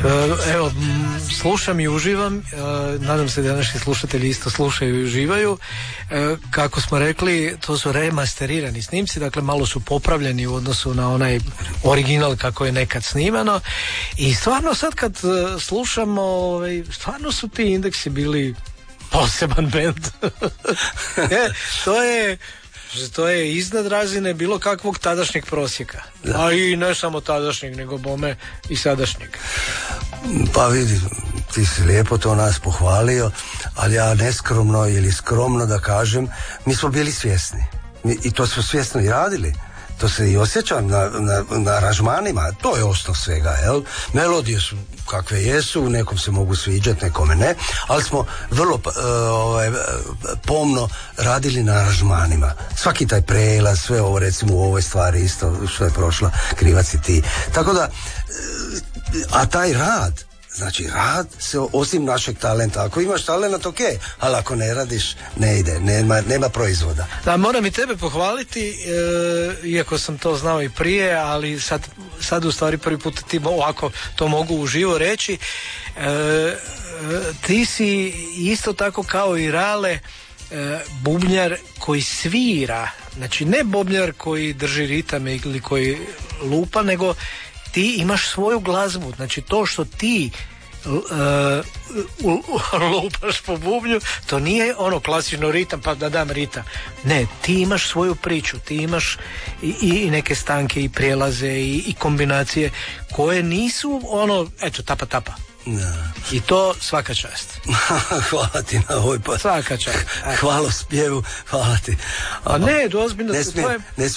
Evo, slušam i uživam, nadam se da naši slušatelji isto slušaju i uživaju. Kako smo rekli, to su remasterirani snimci, dakle malo su popravljeni u odnosu na onaj original kako je nekad snimano i stvarno sad kad slušamo, stvarno su ti Indeksi bili poseban bend. To je iznad razine bilo kakvog tadašnjeg prosjeka. Da. A i ne samo tadašnjeg, nego bome i sadašnjeg. Pa vidi, ti si lijepo to nas pohvalio, ali ja neskromno ili skromno da kažem, mi smo bili svjesni. I to smo svjesno i radili. To se i osjeća na aranžmanima, to je osnov svega, jel? Melodije su kakve jesu, nekom se mogu sviđati, nekome ne, ali smo vrlo pomno radili na aranžmanima. Svaki taj prelaz, sve ovo recimo u ovoj stvari isto što je prošla, krivac i ti. Tako da, a taj rad, znači rad se osim našeg talenta, ako imaš talent, ok, ali ako ne radiš, ne ide, nema proizvoda. Da, moram i tebe pohvaliti, iako sam to znao i prije, ali sad u stvari prvi put ti ovako to mogu uživo reći. Ti si isto tako kao i Rale bubnjar koji svira, znači ne bubnjar koji drži ritam ili koji lupa, nego ti imaš svoju glazbu, znači to što ti lupaš po bubnju, to nije ono klasično ritam pa da dam ritam. Ne, ti imaš svoju priču, ti imaš i neke stanke i prijelaze i kombinacije koje nisu ono, eto, tapa. Da. I to svaka čast. Hvala ti na ovoj svaka čast. Hvala spjevu, hvala ti. A ne, ozbiljno. Ne